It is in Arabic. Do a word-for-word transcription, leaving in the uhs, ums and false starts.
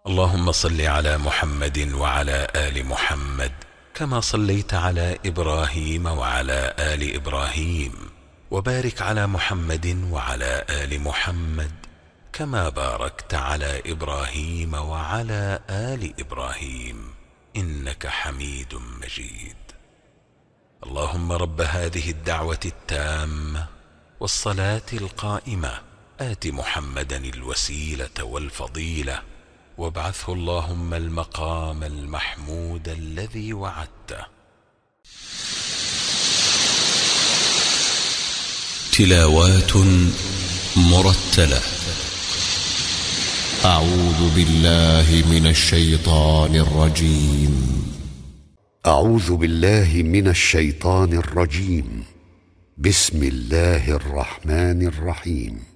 اللهم صل على محمد وعلى آل محمد كما صليت على إبراهيم وعلى آل إبراهيم، وبارك على محمد وعلى آل محمد كما باركت على إبراهيم وعلى آل إبراهيم إنك حميد مجيد. اللهم رب هذه الدعوة التامة والصلاة القائمة آت محمدا الوسيلة والفضيلة وابعثه اللهم المقام المحمود الذي وعدته. تلاوات مرتلة. أعوذ بالله من الشيطان الرجيم. أعوذ بالله من الشيطان الرجيم. بسم الله الرحمن الرحيم.